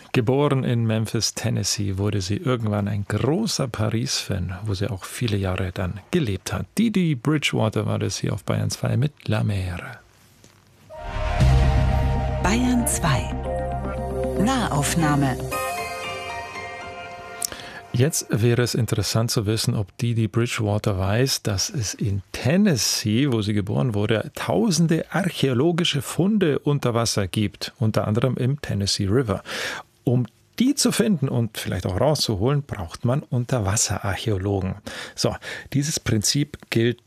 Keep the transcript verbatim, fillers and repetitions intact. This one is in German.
Geboren in Memphis, Tennessee, wurde sie irgendwann ein großer Paris-Fan, wo sie auch viele Jahre dann gelebt hat. Didi Bridgewater war das hier auf Bayern zwei mit La Mer. Bayern zwei. Nahaufnahme. Jetzt wäre es interessant zu wissen, ob Didi Bridgewater weiß, dass es in Tennessee, wo sie geboren wurde, tausende archäologische Funde unter Wasser gibt, unter anderem im Tennessee River. Um die zu finden und vielleicht auch rauszuholen, braucht man Unterwasserarchäologen. So, dieses Prinzip gilt